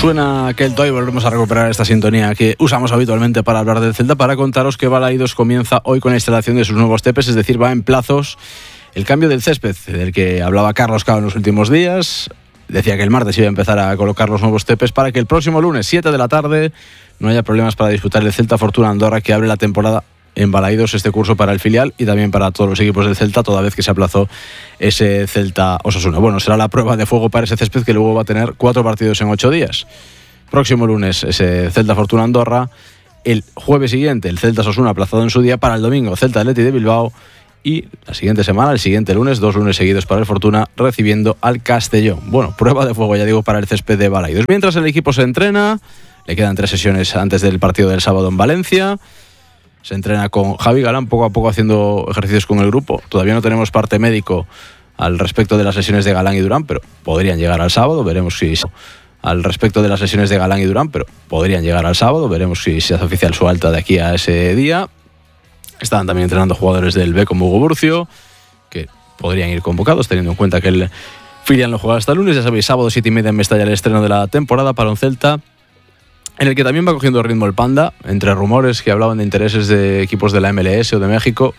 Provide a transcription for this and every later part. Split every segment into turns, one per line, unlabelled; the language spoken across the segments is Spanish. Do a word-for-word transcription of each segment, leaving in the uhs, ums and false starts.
Suena Keltoy, volvemos a recuperar esta sintonía que usamos habitualmente para hablar del Celta, para contaros que Balaidos comienza hoy con la instalación de sus nuevos tepes, es decir, va en plazos el cambio del césped, del que hablaba Carlos Cao en los últimos días. Decía que el martes iba a empezar a colocar los nuevos tepes para que el próximo lunes, siete de la tarde, no haya problemas para disputar el Celta Fortuna Andorra, que abre la temporada en Balaidos este curso para el filial y también para todos los equipos del Celta, toda vez que se aplazó ese Celta Osasuna. Bueno, será la prueba de fuego para ese césped, que luego va a tener cuatro partidos en ocho días. Próximo lunes ese Celta Fortuna Andorra, el jueves siguiente el Celta Osasuna aplazado en su día, para el domingo Celta Athletic de Bilbao, y la siguiente semana, el siguiente lunes, dos lunes seguidos para el Fortuna, recibiendo al Castellón. Bueno, prueba de fuego, ya digo, para el césped de Balaidos. Mientras el equipo se entrena, le quedan tres sesiones antes del partido del sábado en Valencia. Se entrena con Javi Galán, poco a poco haciendo ejercicios con el grupo. Todavía no tenemos parte médico al respecto de las lesiones de Galán y Durán, pero podrían llegar al sábado, veremos si... Al respecto de las lesiones de Galán y Durán, pero podrían llegar al sábado, veremos si se hace oficial su alta de aquí a ese día. Estaban también entrenando jugadores del B como Hugo Burcio, que podrían ir convocados, teniendo en cuenta que el filial no juega hasta el lunes. Ya sabéis, sábado siete y media en Mestalla, el estreno de la temporada para un Celta en el que también va cogiendo ritmo el Panda, entre rumores que hablaban de intereses de equipos de la M L S o de México.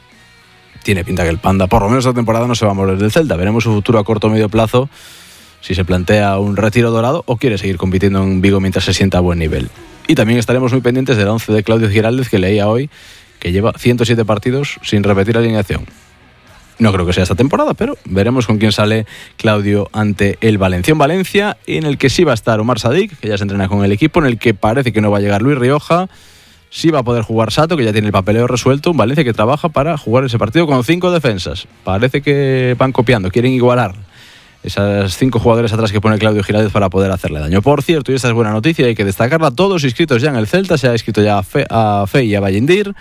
Tiene pinta que el Panda, por lo menos esta temporada, no se va a mover del Celta. Veremos su futuro a corto o medio plazo, si se plantea un retiro dorado o quiere seguir compitiendo en Vigo mientras se sienta a buen nivel. Y también estaremos muy pendientes del once de Claudio Giraldez, que leía hoy que lleva ciento siete partidos sin repetir alineación. No creo que sea esta temporada, pero veremos con quién sale Claudio ante el Valencia. Un Valencia en el que sí va a estar Omar Sadik, que ya se entrena con el equipo, en el que parece que no va a llegar Luis Rioja. Sí va a poder jugar Sato, que ya tiene el papeleo resuelto. Un Valencia que trabaja para jugar ese partido con cinco defensas. Parece que van copiando, quieren igualar esas cinco jugadores atrás que pone Claudio Giraldez para poder hacerle daño. Por cierto, y esta es buena noticia, hay que destacarla, todos inscritos ya en el Celta. Se ha inscrito ya a Fe, a Fe y a Vallendir.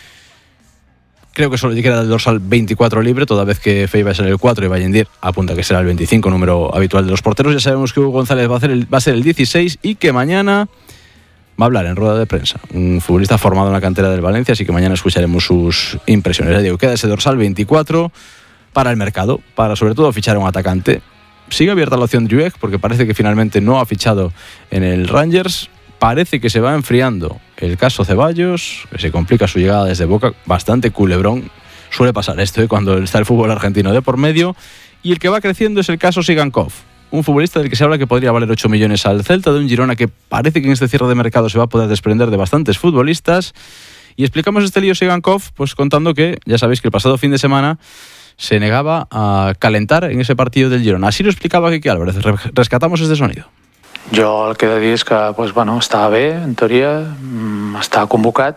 Creo que solo queda el dorsal veinticuatro libre, toda vez que Fey va a ser el cuatro y Vallendir apunta que será el veinticinco, número habitual de los porteros. Ya sabemos que Hugo González va a, ser el, va a ser el dieciséis y que mañana va a hablar en rueda de prensa. Un futbolista formado en la cantera del Valencia, así que mañana escucharemos sus impresiones. Ya digo, queda ese dorsal veinticuatro para el mercado, para sobre todo fichar a un atacante. Sigue abierta la opción Driueg, porque parece que finalmente no ha fichado en el Rangers. Parece que se va enfriando el caso Ceballos, que se complica su llegada desde Boca, bastante culebrón. Suele pasar esto, ¿eh? Cuando está el fútbol argentino de por medio. Y el que va creciendo es el caso Sigankov, un futbolista del que se habla que podría valer ocho millones al Celta, de un Girona que parece que en este cierre de mercado se va a poder desprender de bastantes futbolistas. Y explicamos este lío Sigankov pues contando que, ya sabéis que el pasado fin de semana se negaba a calentar en ese partido del Girona. Así lo explicaba Quique Álvarez. Rescatamos este sonido.
Jo el que he de dir és que pues, bueno, estava bé, en teoria, estava convocat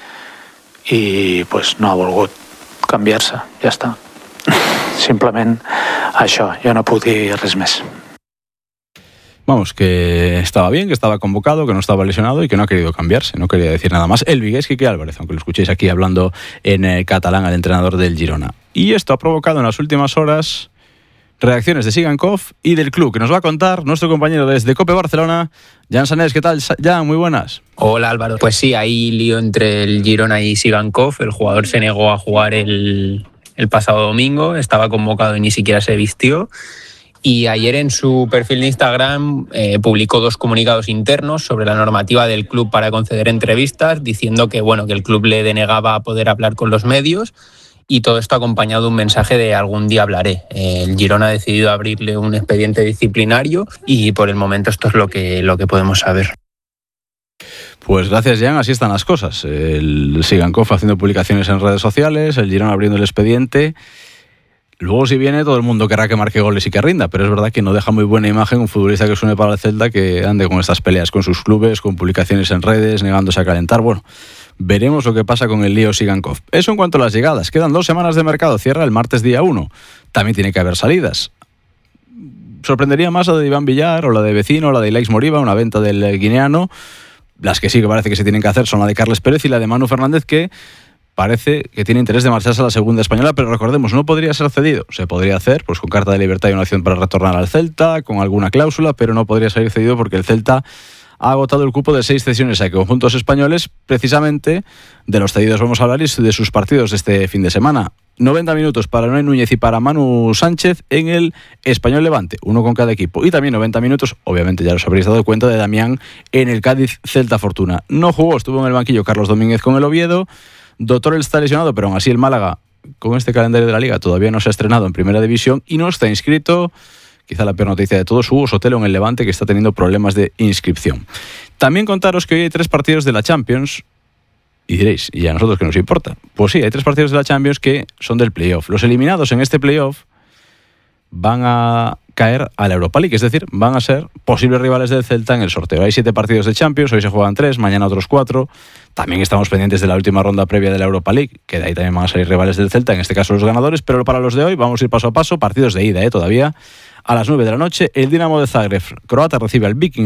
i pues, no ha volgut canviar-se, ja està. Simplement això, jo no puc dir res més.
Vamos, que estaba bien, que estaba convocado, que no estaba lesionado y que no ha querido cambiarse, no quería decir nada más. El vigués Quique Álvarez, aunque lo escuchéis aquí hablando en eh, catalán al entrenador del Girona. Y esto ha provocado en las últimas horas reacciones de Sigankov y del club, que nos va a contar nuestro compañero desde COPE Barcelona, Jan Sanés. ¿Qué tal, Jan? Muy buenas.
Hola, Álvaro. Pues sí, hay lío entre el Girona y Sigankov. El jugador se negó a jugar el, el pasado domingo, estaba convocado y ni siquiera se vistió. Y ayer en su perfil de Instagram eh, publicó dos comunicados internos sobre la normativa del club para conceder entrevistas, diciendo que, bueno, que el club le denegaba poder hablar con los medios. Y todo esto acompañado de un mensaje de algún día hablaré. El Girona ha decidido abrirle un expediente disciplinario y por el momento esto es lo que, lo que podemos saber.
Pues gracias, Jan, así están las cosas. El Sigankov haciendo publicaciones en redes sociales, el Girona abriendo el expediente. Luego, si viene, todo el mundo querrá que marque goles y que rinda, pero es verdad que no deja muy buena imagen un futbolista que suene para el Celta que ande con estas peleas con sus clubes, con publicaciones en redes, negándose a calentar. Bueno, veremos lo que pasa con el lío Sigankov. Eso en cuanto a las llegadas. Quedan dos semanas de mercado. Cierra el martes día uno. También tiene que haber salidas. Sorprendería más la de Iván Villar o la de Vecino o la de Ilaix Moriba, una venta del guineano. Las que sí que parece que se tienen que hacer son la de Carles Pérez y la de Manu Fernández, que parece que tiene interés de marcharse a la segunda española, pero recordemos, no podría ser cedido. Se podría hacer pues con carta de libertad y una opción para retornar al Celta, con alguna cláusula, pero no podría salir cedido porque el Celta ha agotado el cupo de seis cesiones a conjuntos españoles. Precisamente de los cedidos vamos a hablar y de sus partidos de este fin de semana. noventa minutos para Noé Núñez y para Manu Sánchez en el Español Levante, uno con cada equipo. Y también noventa minutos, obviamente ya os habréis dado cuenta, de Damián en el Cádiz Celta Fortuna. No jugó, estuvo en el banquillo Carlos Domínguez con el Oviedo. Dotorel está lesionado, pero aún así el Málaga, con este calendario de la Liga, todavía no se ha estrenado en Primera División y no está inscrito, quizá la peor noticia de todos, Hugo Sotelo en el Levante, que está teniendo problemas de inscripción. También contaros que hoy hay tres partidos de la Champions. Y diréis, ¿y a nosotros qué nos importa? Pues sí, hay tres partidos de la Champions que son del playoff. Los eliminados en este playoff van a caer a la Europa League, es decir, van a ser posibles rivales del Celta en el sorteo. Hay siete partidos de Champions, hoy se juegan tres, mañana otros cuatro. También estamos pendientes de la última ronda previa de la Europa League, que de ahí también van a salir rivales del Celta, en este caso los ganadores, pero para los de hoy vamos a ir paso a paso, partidos de ida, ¿eh? Todavía a las nueve de la noche, el Dinamo de Zagreb croata recibe al Viking